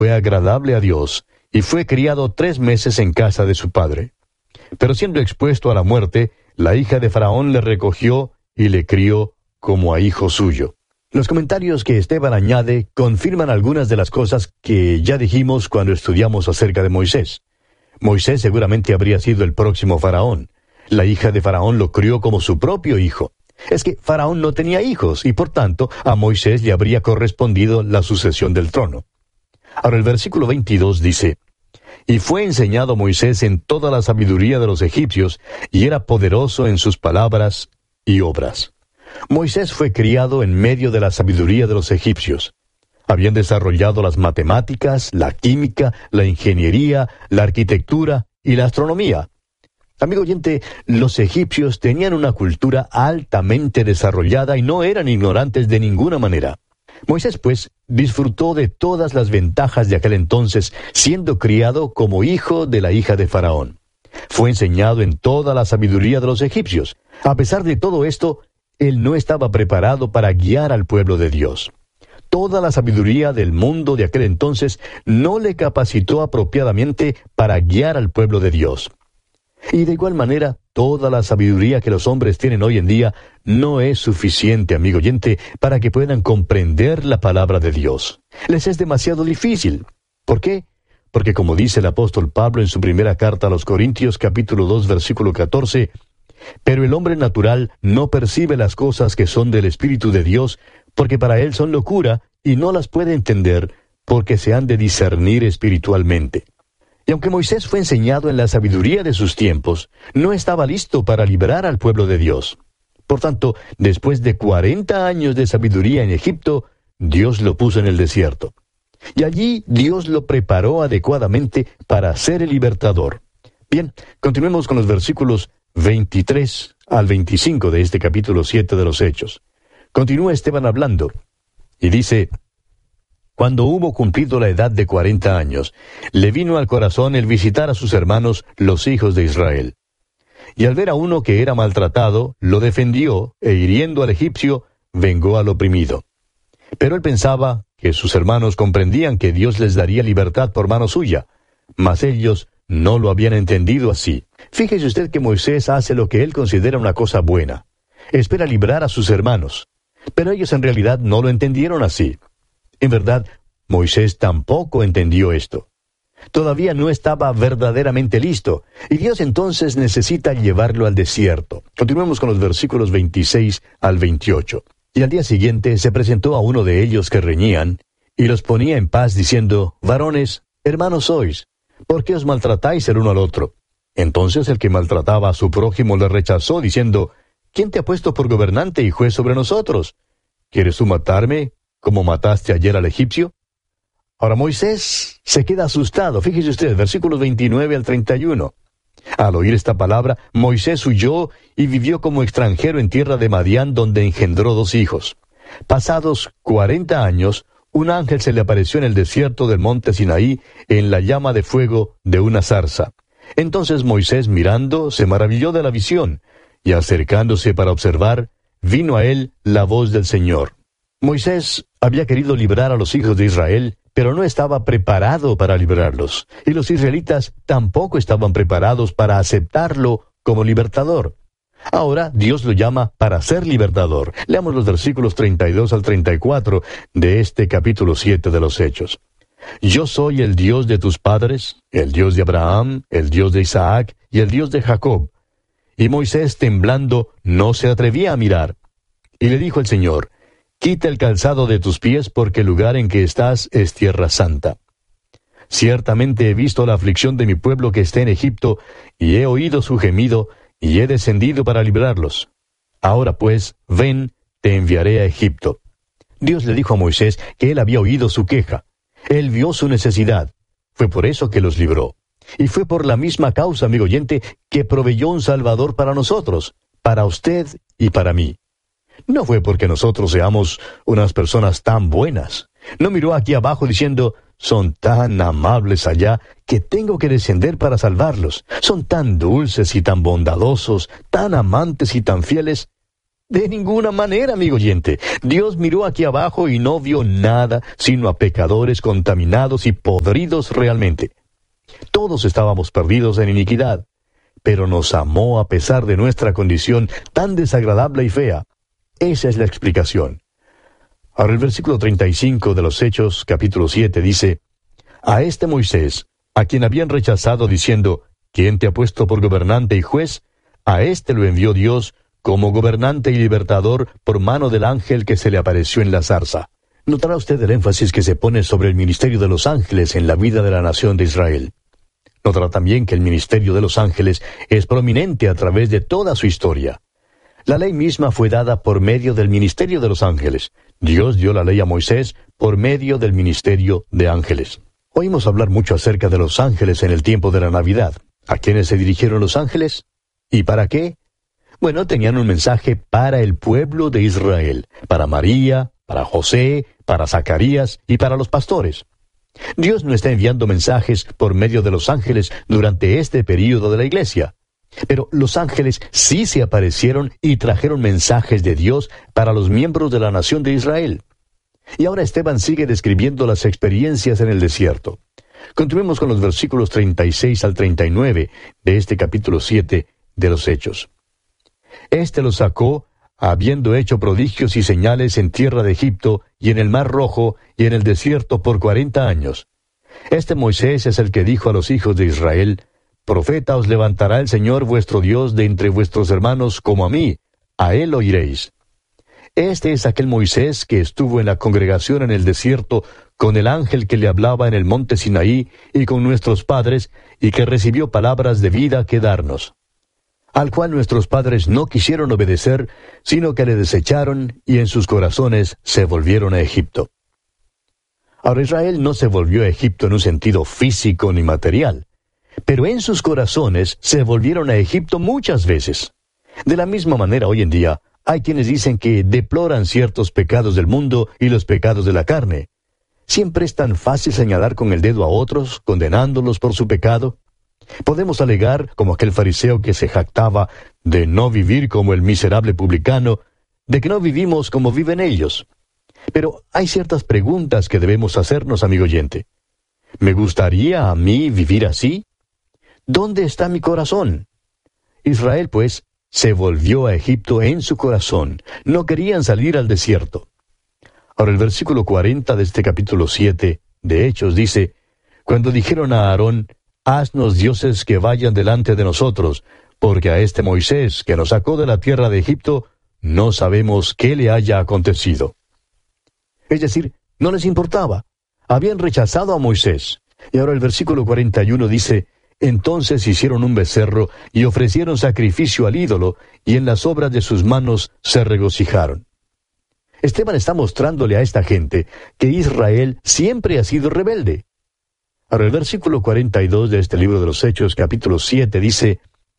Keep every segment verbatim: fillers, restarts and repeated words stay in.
fue agradable a Dios, y fue criado tres meses en casa de su padre. Pero siendo expuesto a la muerte, la hija de Faraón le recogió y le crió como a hijo suyo. Los comentarios que Esteban añade confirman algunas de las cosas que ya dijimos cuando estudiamos acerca de Moisés. Moisés seguramente habría sido el próximo Faraón. La hija de Faraón lo crió como su propio hijo. Es que Faraón no tenía hijos, y por tanto a Moisés le habría correspondido la sucesión del trono. Ahora el versículo veintidós dice: «Y fue enseñado Moisés en toda la sabiduría de los egipcios, y era poderoso en sus palabras y obras». Moisés fue criado en medio de la sabiduría de los egipcios. Habían desarrollado las matemáticas, la química, la ingeniería, la arquitectura y la astronomía. Amigo oyente, los egipcios tenían una cultura altamente desarrollada y no eran ignorantes de ninguna manera. Moisés, pues, disfrutó de todas las ventajas de aquel entonces, siendo criado como hijo de la hija de Faraón. Fue enseñado en toda la sabiduría de los egipcios. A pesar de todo esto, él no estaba preparado para guiar al pueblo de Dios. Toda la sabiduría del mundo de aquel entonces no le capacitó apropiadamente para guiar al pueblo de Dios. Y de igual manera, toda la sabiduría que los hombres tienen hoy en día no es suficiente, amigo oyente, para que puedan comprender la palabra de Dios. Les es demasiado difícil. ¿Por qué? Porque como dice el apóstol Pablo en su primera carta a los Corintios, capítulo dos, versículo catorce, «Pero el hombre natural no percibe las cosas que son del Espíritu de Dios, porque para él son locura, y no las puede entender, porque se han de discernir espiritualmente». Y aunque Moisés fue enseñado en la sabiduría de sus tiempos, no estaba listo para librar al pueblo de Dios. Por tanto, después de cuarenta años de sabiduría en Egipto, Dios lo puso en el desierto. Y allí Dios lo preparó adecuadamente para ser el libertador. Bien, continuemos con los versículos veintitrés al veinticinco de este capítulo siete de los Hechos. Continúa Esteban hablando, y dice: «Cuando hubo cumplido la edad de cuarenta años, le vino al corazón el visitar a sus hermanos, los hijos de Israel. Y al ver a uno que era maltratado, lo defendió, e hiriendo al egipcio, vengó al oprimido. Pero él pensaba que sus hermanos comprendían que Dios les daría libertad por mano suya, mas ellos no lo habían entendido así». Fíjese usted que Moisés hace lo que él considera una cosa buena. Espera librar a sus hermanos. Pero ellos en realidad no lo entendieron así. En verdad, Moisés tampoco entendió esto. Todavía no estaba verdaderamente listo, y Dios entonces necesita llevarlo al desierto. Continuemos con los versículos veintiséis al veintiocho. «Y al día siguiente se presentó a uno de ellos que reñían, y los ponía en paz, diciendo: Varones, hermanos sois, ¿por qué os maltratáis el uno al otro? Entonces el que maltrataba a su prójimo le rechazó, diciendo: ¿Quién te ha puesto por gobernante y juez sobre nosotros? ¿Quieres tú matarme, como mataste ayer al egipcio? Ahora Moisés se queda asustado. Fíjese usted, versículos veintinueve al treinta y uno. Al oír esta palabra, Moisés huyó y vivió como extranjero en tierra de Madián, donde engendró dos hijos. Pasados cuarenta años, un ángel se le apareció en el desierto del monte Sinaí, en la llama de fuego de una zarza. Entonces Moisés, mirando, se maravilló de la visión, y acercándose para observar, vino a él la voz del Señor. Moisés había querido librar a los hijos de Israel, pero no estaba preparado para librarlos, y los israelitas tampoco estaban preparados para aceptarlo como libertador. Ahora Dios lo llama para ser libertador. Leamos los versículos treinta y dos al treinta y cuatro de este capítulo siete de los Hechos. «Yo soy el Dios de tus padres, el Dios de Abraham, el Dios de Isaac y el Dios de Jacob». Y Moisés, temblando, no se atrevía a mirar. Y le dijo el Señor: «Quita el calzado de tus pies, porque el lugar en que estás es tierra santa. Ciertamente he visto la aflicción de mi pueblo que está en Egipto, y he oído su gemido, y he descendido para librarlos. Ahora pues, ven, te enviaré a Egipto». Dios le dijo a Moisés que él había oído su queja. Él vio su necesidad. Fue por eso que los libró. Y fue por la misma causa, amigo oyente, que proveyó un Salvador para nosotros, para usted y para mí. No fue porque nosotros seamos unas personas tan buenas. No miró aquí abajo diciendo: son tan amables allá que tengo que descender para salvarlos. Son tan dulces y tan bondadosos, tan amantes y tan fieles. De ninguna manera, amigo oyente. Dios miró aquí abajo y no vio nada sino a pecadores contaminados y podridos realmente. Todos estábamos perdidos en iniquidad, pero nos amó a pesar de nuestra condición tan desagradable y fea. Esa es la explicación. Ahora el versículo treinta y cinco de los Hechos, capítulo siete, dice: A este Moisés, a quien habían rechazado diciendo, ¿quién te ha puesto por gobernante y juez? A éste lo envió Dios como gobernante y libertador por mano del ángel que se le apareció en la zarza. Notará usted el énfasis que se pone sobre el ministerio de los ángeles en la vida de la nación de Israel. Notará también que el ministerio de los ángeles es prominente a través de toda su historia. La ley misma fue dada por medio del ministerio de los ángeles. Dios dio la ley a Moisés por medio del ministerio de ángeles. Oímos hablar mucho acerca de los ángeles en el tiempo de la Navidad. ¿A quiénes se dirigieron los ángeles? ¿Y para qué? Bueno, tenían un mensaje para el pueblo de Israel, para María, para José, para Zacarías y para los pastores. Dios no está enviando mensajes por medio de los ángeles durante este período de la iglesia. Pero los ángeles sí se aparecieron y trajeron mensajes de Dios para los miembros de la nación de Israel. Y ahora Esteban sigue describiendo las experiencias en el desierto. Continuemos con los versículos treinta y seis al treinta y nueve de este capítulo siete de los Hechos. Este los sacó, habiendo hecho prodigios y señales en tierra de Egipto, y en el Mar Rojo, y en el desierto por cuarenta años. Este Moisés es el que dijo a los hijos de Israel: Profeta os levantará el Señor vuestro Dios de entre vuestros hermanos como a mí, a él oiréis. Este es aquel Moisés que estuvo en la congregación en el desierto con el ángel que le hablaba en el monte Sinaí y con nuestros padres, y que recibió palabras de vida que darnos. Al cual nuestros padres no quisieron obedecer, sino que le desecharon, y en sus corazones se volvieron a Egipto. Ahora Israel no se volvió a Egipto en un sentido físico ni material, pero en sus corazones se volvieron a Egipto muchas veces. De la misma manera, hoy en día, hay quienes dicen que deploran ciertos pecados del mundo y los pecados de la carne. Siempre es tan fácil señalar con el dedo a otros, condenándolos por su pecado. Podemos alegar, como aquel fariseo que se jactaba de no vivir como el miserable publicano, de que no vivimos como viven ellos. Pero hay ciertas preguntas que debemos hacernos, amigo oyente. ¿Me gustaría a mí vivir así? ¿Dónde está mi corazón? Israel, pues, se volvió a Egipto en su corazón. No querían salir al desierto. Ahora el versículo cuarenta de este capítulo siete de Hechos dice: Cuando dijeron a Aarón: Haznos dioses que vayan delante de nosotros, porque a este Moisés, que nos sacó de la tierra de Egipto, no sabemos qué le haya acontecido. Es decir, no les importaba. Habían rechazado a Moisés. Y ahora el versículo cuarenta y uno dice: Entonces hicieron un becerro y ofrecieron sacrificio al ídolo, y en las obras de sus manos se regocijaron. Esteban está mostrándole a esta gente que Israel siempre ha sido rebelde. Ahora el versículo cuarenta y dos de este libro de los Hechos, capítulo siete, dice: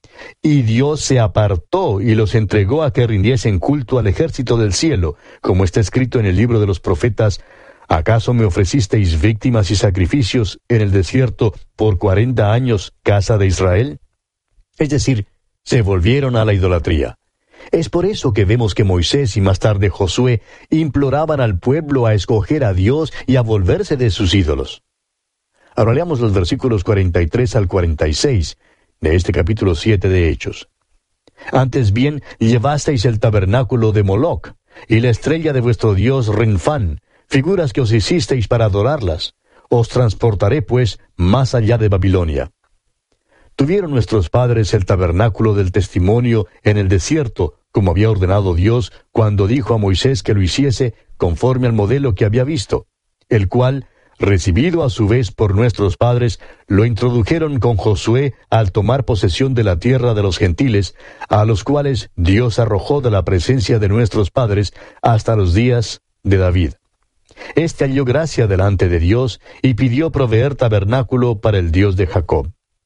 Y Dios se apartó y los entregó a que rindiesen culto al ejército del cielo, como está escrito en el libro de los profetas: ¿Acaso me ofrecisteis víctimas y sacrificios en el desierto por cuarenta años, casa de Israel? Es decir, se volvieron a la idolatría. Es por eso que vemos que Moisés y más tarde Josué imploraban al pueblo a escoger a Dios y a volverse de sus ídolos. Ahora leamos los versículos cuarenta y tres al cuarenta y seis de este capítulo siete de Hechos. Antes bien, llevasteis el tabernáculo de Moloc, y la estrella de vuestro dios Renfán, figuras que os hicisteis para adorarlas. Os transportaré, pues, más allá de Babilonia. Tuvieron nuestros padres el tabernáculo del testimonio en el desierto, como había ordenado Dios, cuando dijo a Moisés que lo hiciese conforme al modelo que había visto, el cual, recibido a su vez por nuestros padres, lo introdujeron con Josué al tomar posesión de la tierra de los gentiles, a los cuales Dios arrojó de la presencia de nuestros padres hasta los días de David. Este halló gracia delante de Dios y pidió proveer tabernáculo para el Dios de Jacob.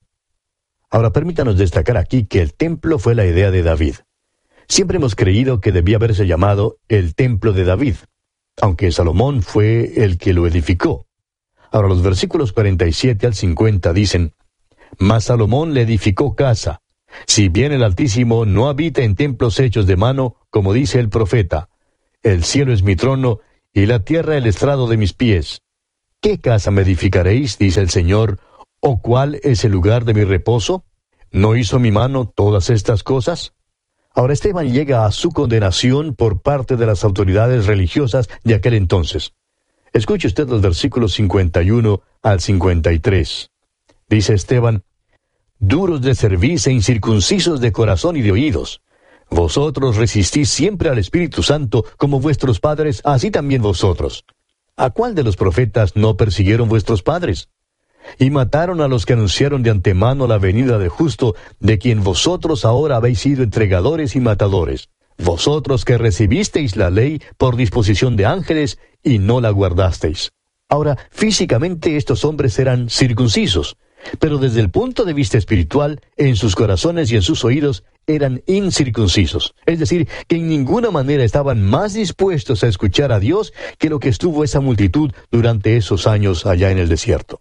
Ahora permítanos destacar aquí que el templo fue la idea de David. Siempre hemos creído que debía haberse llamado el templo de David, aunque Salomón fue el que lo edificó. Ahora los versículos cuarenta y siete al cincuenta dicen: Mas Salomón le edificó casa, Si bien el Altísimo no habita en templos hechos de mano, como dice el profeta, el cielo es mi trono y la tierra el estrado de mis pies. ¿Qué casa me edificaréis, dice el Señor, o cuál es el lugar de mi reposo? ¿No hizo mi mano todas estas cosas? Ahora Esteban llega a su condenación por parte de las autoridades religiosas de aquel entonces. Escuche usted los versículos cincuenta y uno al cincuenta y tres. Dice Esteban: duros de cerviz e incircuncisos de corazón y de oídos. Vosotros resistís siempre al Espíritu Santo, como vuestros padres, así también vosotros. ¿A cuál de los profetas no persiguieron vuestros padres? Y mataron a los que anunciaron de antemano la venida del justo, de quien vosotros ahora habéis sido entregadores y matadores. Vosotros que recibisteis la ley por disposición de ángeles y no la guardasteis. Ahora, físicamente estos hombres eran circuncisos, pero desde el punto de vista espiritual, en sus corazones y en sus oídos, eran incircuncisos. Es decir, que en ninguna manera estaban más dispuestos a escuchar a Dios que lo que estuvo esa multitud durante esos años allá en el desierto.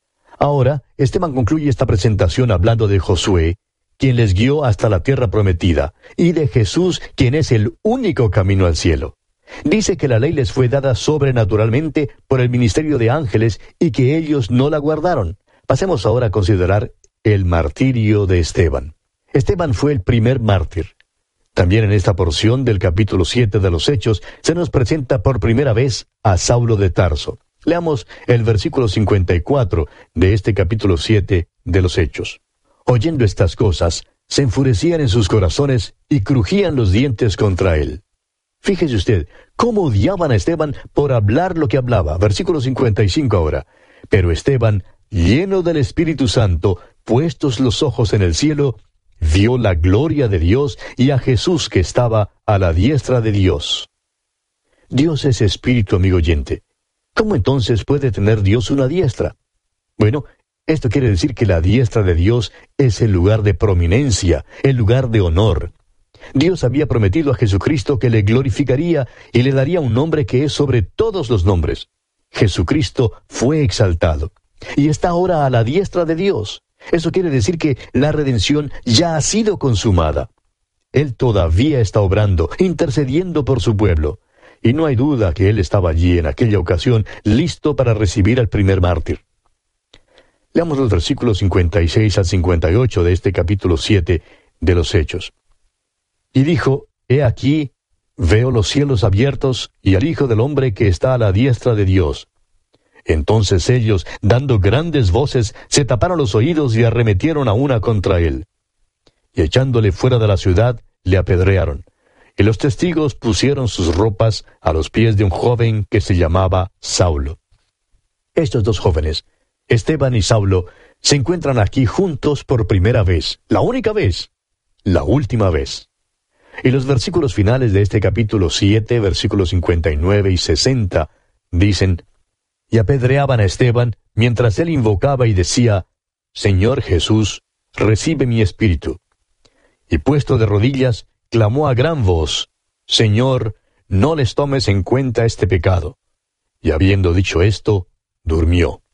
Ahora, Esteban concluye esta presentación hablando de Josué, quien les guió hasta la tierra prometida, y de Jesús, quien es el único camino al cielo. Dice que la ley les fue dada sobrenaturalmente por el ministerio de ángeles y que ellos no la guardaron. Pasemos ahora a considerar el martirio de Esteban. Esteban fue el primer mártir. También en esta porción del capítulo siete de los Hechos se nos presenta por primera vez a Saulo de Tarso. Leamos el versículo cincuenta y cuatro de este capítulo siete de los Hechos. Oyendo estas cosas, se enfurecían en sus corazones y crujían los dientes contra él. Fíjese usted, cómo odiaban a Esteban por hablar lo que hablaba. Versículo cincuenta y cinco ahora. Pero Esteban, lleno del Espíritu Santo, puestos los ojos en el cielo, vio la gloria de Dios y a Jesús que estaba a la diestra de Dios. Dios es espíritu, amigo oyente. ¿Cómo entonces puede tener Dios una diestra? Bueno, esto quiere decir que la diestra de Dios es el lugar de prominencia, el lugar de honor. Dios había prometido a Jesucristo que le glorificaría y le daría un nombre que es sobre todos los nombres. Jesucristo fue exaltado y está ahora a la diestra de Dios. Eso quiere decir que la redención ya ha sido consumada. Él todavía está obrando, intercediendo por su pueblo. Y no hay duda que él estaba allí en aquella ocasión, listo para recibir al primer mártir. Leamos los versículos cincuenta y seis al cincuenta y ocho de este capítulo siete de los Hechos. Y dijo: He aquí, veo los cielos abiertos y al Hijo del Hombre que está a la diestra de Dios. Entonces ellos, dando grandes voces, se taparon los oídos y arremetieron a una contra él. Y echándole fuera de la ciudad, le apedrearon. Y los testigos pusieron sus ropas a los pies de un joven que se llamaba Saulo. Estos dos jóvenes, Esteban y Saulo, se encuentran aquí juntos por primera vez, la única vez, la última vez. Y los versículos finales de este capítulo siete, versículos cincuenta y nueve y sesenta, dicen: Y apedreaban a Esteban, mientras él invocaba y decía: Señor Jesús, recibe mi espíritu. Y puesto de rodillas, clamó a gran voz: Señor, no les tomes en cuenta este pecado. Y habiendo dicho esto, durmió.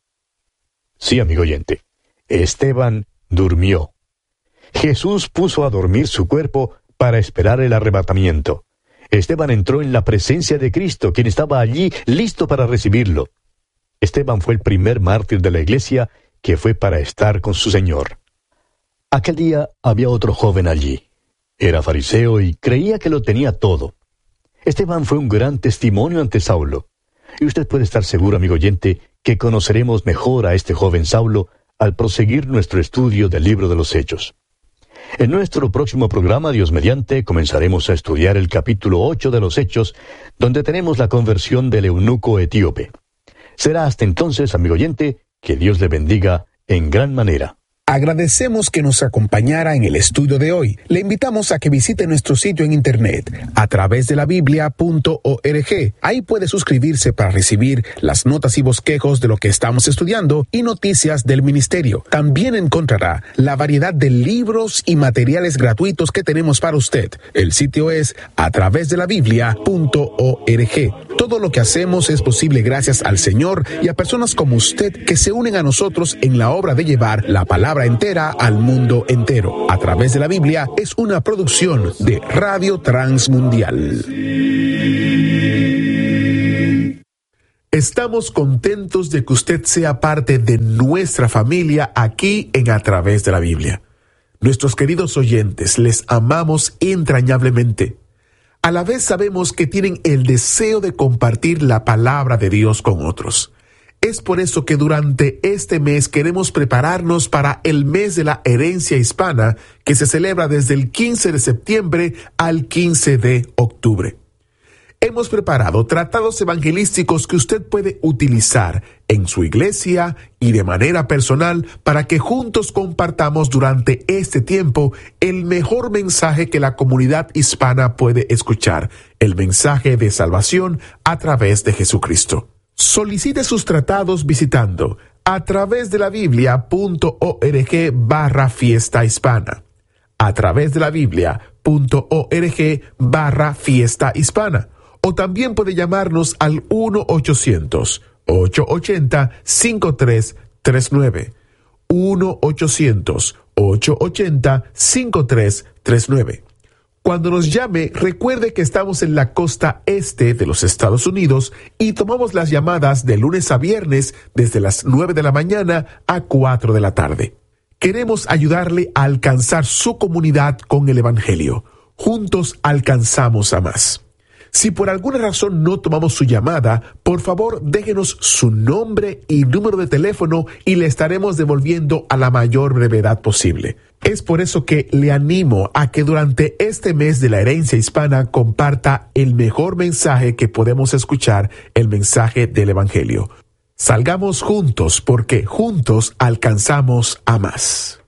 Sí, amigo oyente, Esteban durmió. Jesús puso a dormir su cuerpo para esperar el arrebatamiento. Esteban entró en la presencia de Cristo, quien estaba allí listo para recibirlo. Esteban fue el primer mártir de la iglesia que fue para estar con su Señor. Aquel día había otro joven allí. Era fariseo y creía que lo tenía todo. Esteban fue un gran testimonio ante Saulo. Y usted puede estar seguro, amigo oyente, que conoceremos mejor a este joven Saulo al proseguir nuestro estudio del libro de los Hechos. En nuestro próximo programa, Dios mediante, comenzaremos a estudiar el capítulo ocho de los Hechos, donde tenemos la conversión del eunuco etíope. Será hasta entonces, amigo oyente, que Dios le bendiga en gran manera. Agradecemos que nos acompañara en el estudio de hoy. Le invitamos a que visite nuestro sitio en internet a través de la biblia punto org. Ahí puede suscribirse para recibir las notas y bosquejos de lo que estamos estudiando y noticias del ministerio. También encontrará la variedad de libros y materiales gratuitos que tenemos para usted. El sitio es a través de la biblia punto org. Todo lo que hacemos es posible gracias al Señor y a personas como usted que se unen a nosotros en la obra de llevar la palabra entera al mundo entero. A través de la Biblia es una producción de Radio Transmundial. Estamos contentos de que usted sea parte de nuestra familia aquí en A Través de la Biblia. Nuestros queridos oyentes, les amamos entrañablemente. A la vez sabemos que tienen el deseo de compartir la palabra de Dios con otros. Es por eso que durante este mes queremos prepararnos para el mes de la herencia hispana, que se celebra desde el quince de septiembre al quince de octubre. Hemos preparado tratados evangelísticos que usted puede utilizar en su iglesia y de manera personal para que juntos compartamos durante este tiempo el mejor mensaje que la comunidad hispana puede escuchar, el mensaje de salvación a través de Jesucristo. Solicite sus tratados visitando a través de la biblia.org barra fiesta hispana. A través de la biblia.org barra fiesta hispana. O también puede llamarnos al uno ochocientos, ochocientos ochenta, cincuenta y tres treinta y nueve. uno ochocientos, ochocientos ochenta, cincuenta y tres treinta y nueve. Cuando nos llame, recuerde que estamos en la costa este de los Estados Unidos y tomamos las llamadas de lunes a viernes desde las nueve de la mañana a cuatro de la tarde. Queremos ayudarle a alcanzar su comunidad con el Evangelio. Juntos alcanzamos a más. Si por alguna razón no tomamos su llamada, por favor déjenos su nombre y número de teléfono y le estaremos devolviendo a la mayor brevedad posible. Es por eso que le animo a que durante este mes de la herencia hispana comparta el mejor mensaje que podemos escuchar, el mensaje del Evangelio. Salgamos juntos porque juntos alcanzamos a más.